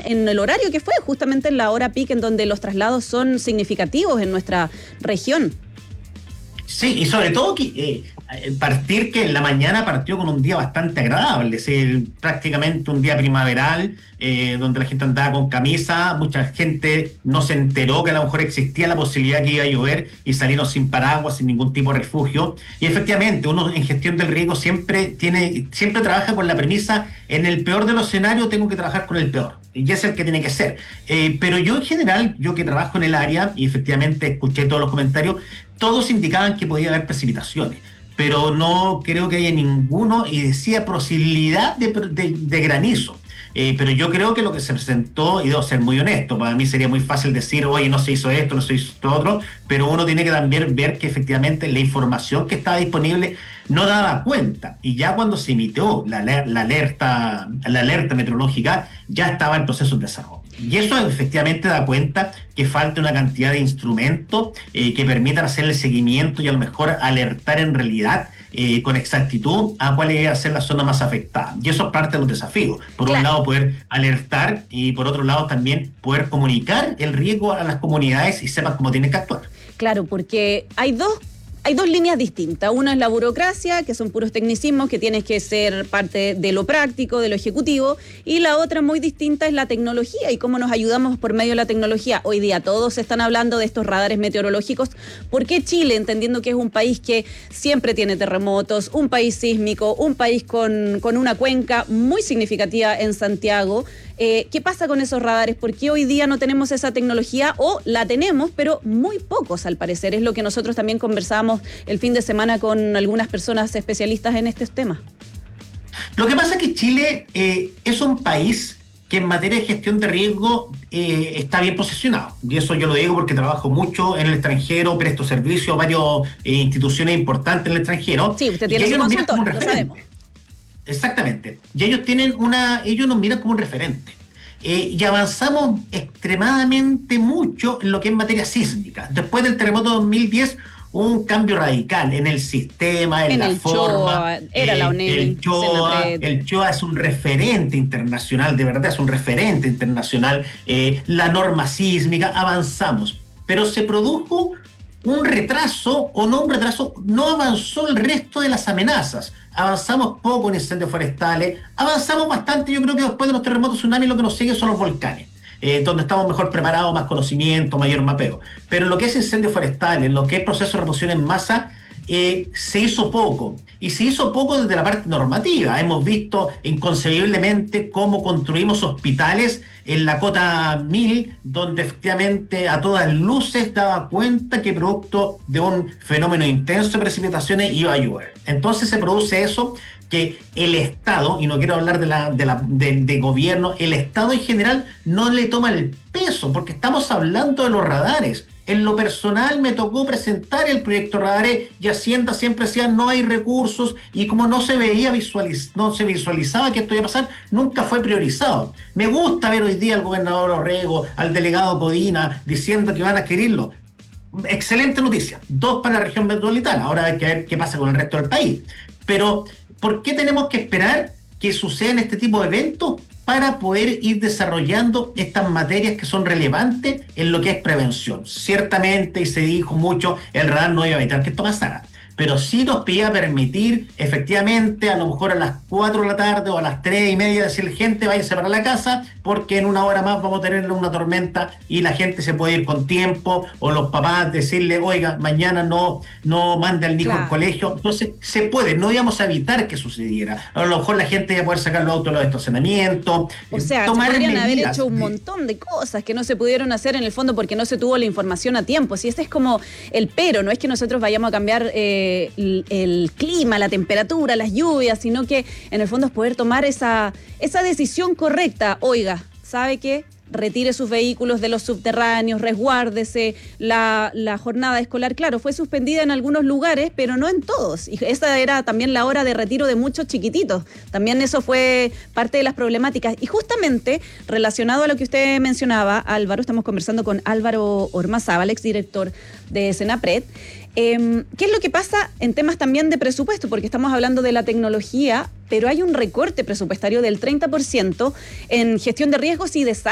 en el horario que fue, justamente en la hora peak, en donde los traslados son significativos en nuestra región. Sí, y sobre todo que partir que en la mañana partió con un día bastante agradable, es decir, prácticamente un día primaveral, donde la gente andaba con camisa, mucha gente no se enteró que a lo mejor existía la posibilidad que iba a llover y salieron sin paraguas, sin ningún tipo de refugio. Y efectivamente, uno en gestión del riesgo siempre trabaja con la premisa, en el peor de los escenarios tengo que trabajar con el peor. Y es el que tiene que ser. Pero yo en general, yo que trabajo en el área, y efectivamente escuché todos los comentarios, todos indicaban que podía haber precipitaciones, pero no creo que haya ninguno, y decía posibilidad de granizo. Pero yo creo que lo que se presentó, y debo ser muy honesto, para mí sería muy fácil decir, oye, no se hizo esto, no se hizo esto otro, pero uno tiene que también ver que efectivamente la información que estaba disponible no daba cuenta, y ya cuando se emitió la alerta meteorológica, ya estaba el proceso de desarrollo. Y eso efectivamente da cuenta que falta una cantidad de instrumentos que permitan hacer el seguimiento y a lo mejor alertar en realidad con exactitud a cuál iba a ser la zona más afectada. Y eso es parte de los desafíos. Por un lado, poder alertar, y por otro lado también poder comunicar el riesgo a las comunidades y sepan cómo tienen que actuar. Claro, porque hay dos líneas distintas. Una es la burocracia, que son puros tecnicismos, que tienes que ser parte de lo práctico, de lo ejecutivo, y la otra muy distinta es la tecnología y cómo nos ayudamos por medio de la tecnología. Hoy día todos están hablando de estos radares meteorológicos. ¿Por qué Chile, entendiendo que es un país que siempre tiene terremotos, un país sísmico, un país con una cuenca muy significativa en Santiago? ¿Qué pasa con esos radares? ¿Por qué hoy día no tenemos esa tecnología? O la tenemos, pero muy pocos al parecer. Es lo que nosotros también conversábamos el fin de semana con algunas personas especialistas en estos temas. Lo que pasa es que Chile es un país que en materia de gestión de riesgo está bien posicionado. Y eso yo lo digo porque trabajo mucho en el extranjero, presto servicio a varias instituciones importantes en el extremadero. Sí, usted tiene su consultor, lo sabemos. Exactamente. Y ellos nos miran como un referente. Y avanzamos extremadamente mucho en lo que es materia sísmica. Después del terremoto de 2010, hubo un cambio radical en el sistema, en la forma. CHOA, era la ONEMI. El CHOA es un referente internacional, de verdad es un referente internacional. La norma sísmica, avanzamos. Pero se produjo un retraso, o no un retraso, no avanzó el resto de las amenazas. Avanzamos poco en incendios forestales, avanzamos bastante. Yo creo que después de los terremotos, tsunamis, lo que nos sigue son los volcanes, donde estamos mejor preparados, más conocimiento, mayor mapeo. Pero en lo que es incendios forestales, en lo que es proceso de remoción en masa, se hizo poco. Y se hizo poco desde la parte normativa. Hemos visto inconcebiblemente cómo construimos hospitales en la cota 1000, donde efectivamente a todas luces daba cuenta que producto de un fenómeno intenso de precipitaciones iba a llover. Entonces se produce eso, que el Estado, y no quiero hablar de gobierno, el Estado en general no le toma el peso, porque estamos hablando de los radares. En lo personal me tocó presentar el proyecto radares y Hacienda siempre decía no hay recursos, y como no se visualizaba que esto iba a pasar, nunca fue priorizado. Me gusta ver hoy día al gobernador Orrego, al delegado Codina diciendo que van a adquirirlo. Excelente noticia. 2 para la región metropolitana. Ahora hay que ver qué pasa con el resto del país. Pero ¿por qué tenemos que esperar que sucedan este tipo de eventos para poder ir desarrollando estas materias que son relevantes en lo que es prevención? Ciertamente, y se dijo mucho, el radar no iba a evitar que esto pasara, pero sí nos podía permitir, efectivamente, a lo mejor a las 4 de la tarde o a las 3:30, decirle, gente, váyase para la casa, porque en una hora más vamos a tener una tormenta, y la gente se puede ir con tiempo, o los papás decirle, oiga, mañana no mande al hijo al colegio. Entonces, se puede, no íbamos a evitar que sucediera. A lo mejor la gente iba a poder sacar los autos de los estacionamientos. O sea, se podrían haber hecho un montón de cosas que no se pudieron hacer en el fondo porque no se tuvo la información a tiempo. Si este es como el pero, no es que nosotros vayamos a cambiar el clima, la temperatura, las lluvias, sino que en el fondo es poder tomar esa decisión correcta. Oiga, ¿sabe qué? Retire sus vehículos de los subterráneos, resguárdese. La jornada escolar, claro, fue suspendida en algunos lugares, pero no en todos. Y esa era también la hora de retiro de muchos chiquititos. También eso fue parte de las problemáticas. Y justamente, relacionado a lo que usted mencionaba, Álvaro, estamos conversando con Álvaro Ormazábal, exdirector de Senapred. ¿Qué es lo que pasa en temas también de presupuesto? Porque estamos hablando de la tecnología, pero hay un recorte presupuestario del 30% en gestión de riesgos y desastres.